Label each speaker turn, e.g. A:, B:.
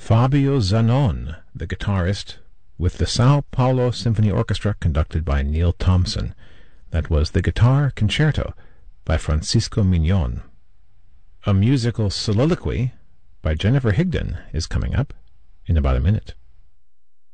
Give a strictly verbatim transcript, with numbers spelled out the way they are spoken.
A: Fabio Zanon, the guitarist, with the Sao Paulo Symphony Orchestra conducted by Neil Thompson. That was the Guitar Concerto by Francisco Mignon. A musical soliloquy by Jennifer Higdon is coming up in about a minute.